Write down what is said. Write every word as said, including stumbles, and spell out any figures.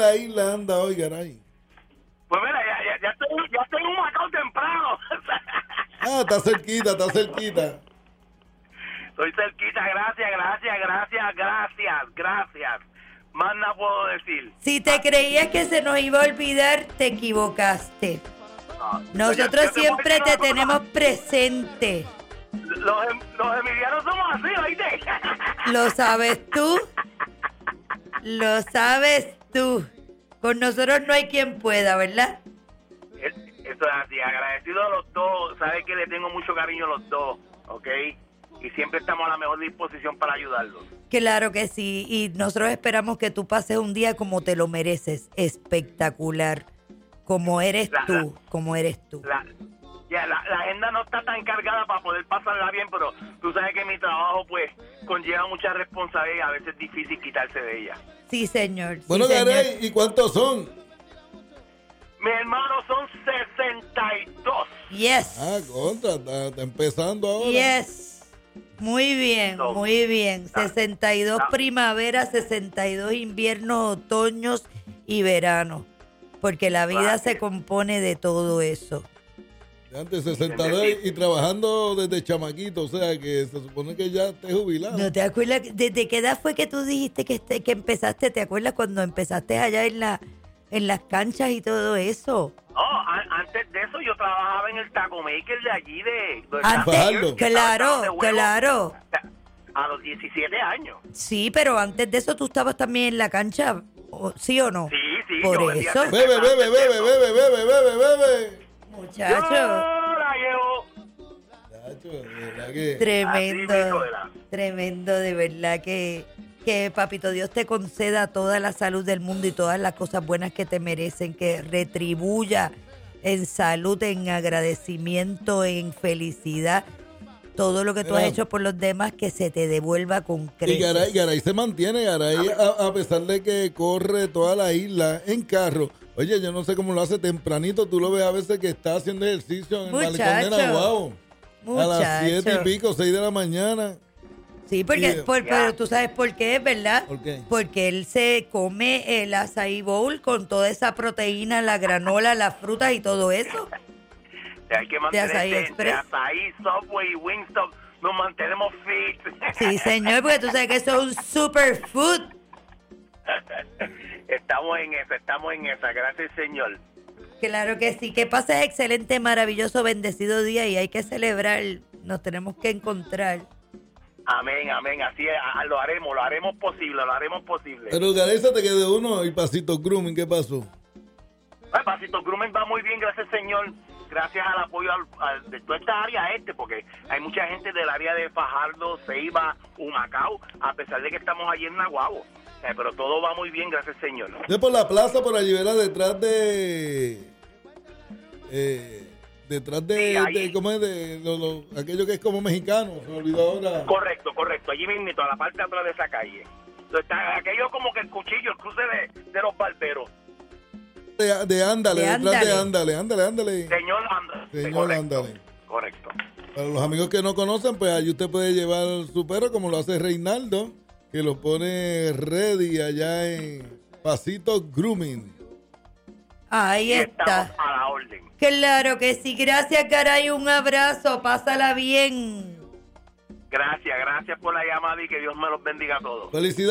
la isla anda hoy, Garay? Pues mira, ya, ya, ya, estoy, ya estoy en un Macao temprano. Ah, está cerquita, está cerquita. Estoy cerquita, gracias, gracias, gracias, gracias, gracias. Más nada puedo decir. Si te creías que se nos iba a olvidar, te equivocaste. No, Nosotros yo- yo te siempre voy a te decir una tenemos cosa. presente. Los, em- los emilianos somos así, ¿oíste? ¿Lo sabes tú? Lo sabes tú. Con nosotros no hay quien pueda, ¿verdad? Es- Eso es así, agradecido a los dos. Sabes que le tengo mucho cariño a los dos, ¿ok? Y siempre estamos a la mejor disposición para ayudarlos. Claro que sí. Y nosotros esperamos que tú pases un día como te lo mereces. Espectacular. Como eres La- tú. Como eres tú. La, ya, la, la agenda no está tan cargada para poder pasarla bien, pero tú sabes que mi trabajo pues conlleva mucha responsabilidad y a veces es difícil quitarse de ella. Sí, señor. Sí, Bueno, señor. Garay, ¿y cuántos son? Mi hermano son sesenta y dos. Yes. Ah, contra, está, está empezando ahora. Yes. Muy bien, No. muy bien. No. sesenta y dos No. primaveras, sesenta y dos inviernos, otoños y veranos. Porque la vida Claro. se compone de todo eso. De antes sesenta y dos y, y trabajando desde chamaquito, o sea que se supone que ya esté jubilado. ¿No te acuerdas? ¿Desde qué edad fue que tú dijiste que, este- que empezaste? ¿Te acuerdas cuando empezaste allá en la en las canchas y todo eso? No, a- antes de eso yo trabajaba en el Taco Maker de allí de... de Antes, Fajardo. que estaba en claro, San de Huevo, claro. A los diecisiete años. Sí, pero antes de eso tú estabas también en la cancha, ¿o- ¿sí o no? Sí, sí. Por yo vendía eso. cerveza Bebe, bebe, antes de bebe, eso. bebe, bebe, bebe, bebe. Muchacho, Yo la llevo. Chacho, de verdad que... tremendo, Así mismo era. tremendo, de verdad que, que Papito Dios te conceda toda la salud del mundo y todas las cosas buenas que te merecen, que retribuya en salud, en agradecimiento, en felicidad, todo lo que tú has Mira. hecho por los demás, que se te devuelva con Y creces. Garay, Garay se mantiene, Garay, a, a pesar de que corre toda la isla en carro. Oye, yo no sé cómo lo hace tempranito, tú lo ves a veces que está haciendo ejercicio en el malecón de Muchacho. Naguabo. A las siete y Muchacho. pico, seis de la mañana. Sí, porque, Sí. por- pero tú sabes por qué, ¿verdad? ¿Por qué? Porque él se come el açaí bowl con toda esa proteína, la granola, las frutas y todo eso. Hay que De Azaí mantenerse Express. entre Azaí, Subway y Wingstop. Nos mantenemos fit. Sí, señor, porque tú sabes que eso es un superfood. Estamos en esa, estamos en esa. Gracias, señor. Claro que sí. Que pases excelente, maravilloso, bendecido día y hay que celebrar. Nos tenemos que encontrar. Amén, amén. Así es, a- lo haremos, lo haremos posible, lo haremos posible. Pero Garay se te quedó uno y Pasito Grooming, ¿qué pasó? Ay, Pasito Grumen va muy bien, gracias, señor. Gracias al apoyo al, al- de toda esta área este, porque hay mucha gente del área de Fajardo, Ceiba, Humacao, a pesar de que estamos allí en Naguabo. Eh, pero todo va muy bien, gracias, señor. De por la plaza, por allí, ¿verdad? Detrás de... Eh, detrás de, Sí, ahí. de- ¿cómo es? De lo- lo- aquello que es como mexicano, se me olvidó ahora. Correcto, correcto. Allí mismito, a la parte de atrás de esa calle. Entonces, está aquello como que el cuchillo, el cruce de, de los barberos. De, de ándale, De detrás de ándale. ándale, ándale, ándale. Señor Andrés. Señor, correcto, ándale. Correcto. Para los amigos que no conocen, pues allí usted puede llevar su perro como lo hace Reinaldo, que lo pone ready allá en Pasito Grooming. Ahí Y estamos está. a la orden. Claro que sí. Gracias, caray. Un abrazo. Pásala bien. Gracias, gracias por la llamada y que Dios me los bendiga a todos. Felicidades.